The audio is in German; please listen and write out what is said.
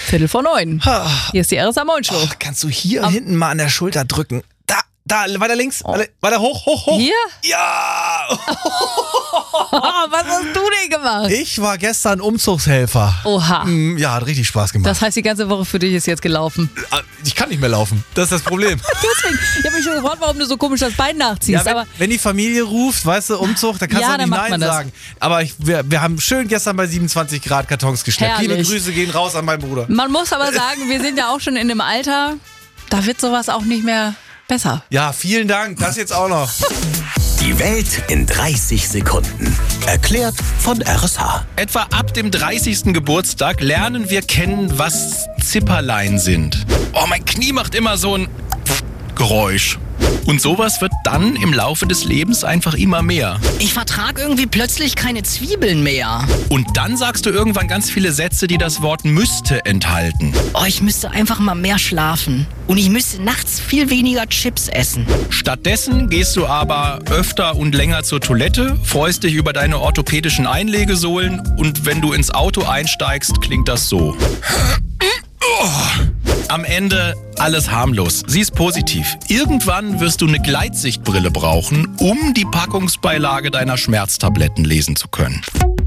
8:45. Hier ist die RSA Moin Show. Kannst du hier hinten mal an der Schulter drücken? Da, weiter links, weiter hoch. Hier? Ja! Was hast du denn gemacht? Ich war gestern Umzugshelfer. Oha. Ja, hat richtig Spaß gemacht. Das heißt, die ganze Woche für dich ist jetzt gelaufen. Ich kann nicht mehr laufen. Das ist das Problem. Deswegen, ich habe mich schon gefragt, warum du so komisch das Bein nachziehst. Ja, wenn die Familie ruft, weißt du, Umzug, dann kannst du auch nicht Nein sagen. Aber wir haben schön gestern bei 27 Grad Kartons geschleppt. Herrlich. Liebe Grüße gehen raus an meinen Bruder. Man muss aber sagen, wir sind ja auch schon in einem Alter, da wird sowas auch nicht mehr besser. Ja, vielen Dank. Das jetzt auch noch. Die Welt in 30 Sekunden. Erklärt von RSH. Etwa ab dem 30. Geburtstag lernen wir kennen, was Zipperlein sind. Oh, mein Knie macht immer so ein Geräusch. Und sowas wird dann im Laufe des Lebens einfach immer mehr. Ich vertrag irgendwie plötzlich keine Zwiebeln mehr. Und dann sagst du irgendwann ganz viele Sätze, die das Wort müsste enthalten. Oh, ich müsste einfach mal mehr schlafen. Und ich müsste nachts viel weniger Chips essen. Stattdessen gehst du aber öfter und länger zur Toilette, freust dich über deine orthopädischen Einlegesohlen und wenn du ins Auto einsteigst, klingt das so. Am Ende alles harmlos. Sie ist positiv. Irgendwann wirst du eine Gleitsichtbrille brauchen, um die Packungsbeilage deiner Schmerztabletten lesen zu können.